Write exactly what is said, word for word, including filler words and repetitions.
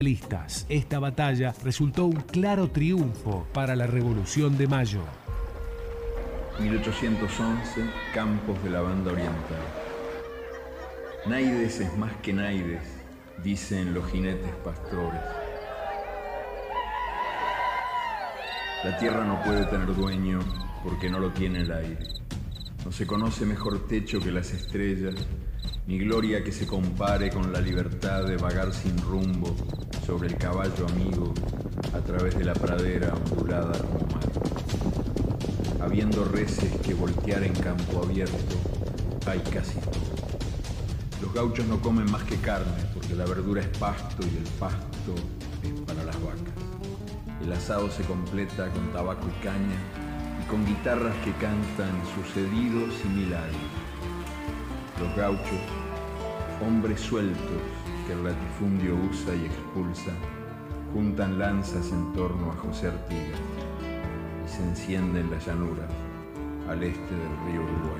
Listas. Esta batalla resultó un claro triunfo para la Revolución de Mayo. mil ochocientos once, campos de la Banda Oriental. Naides es más que Naides, dicen los jinetes pastores. La tierra no puede tener dueño porque no lo tiene el aire. No se conoce mejor techo que las estrellas, ni gloria que se compare con la libertad de vagar sin rumbo sobre el caballo amigo a través de la pradera ondulada como mar. Habiendo reses que voltear en campo abierto, hay casi todo. Los gauchos no comen más que carne, porque la verdura es pasto y el pasto es para las vacas. El asado se completa con tabaco y caña y con guitarras que cantan sucedidos y milagros. Los gauchos, hombres sueltos que el latifundio usa y expulsa, juntan lanzas en torno a José Artigas y se encienden las llanuras al este del río Uruguay.